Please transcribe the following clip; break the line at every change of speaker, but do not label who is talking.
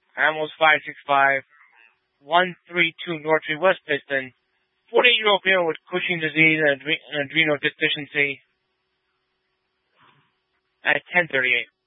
Animals 565, 132 North Street, West Piston. 48-year-old female with Cushing disease and adrenal deficiency at 10:38.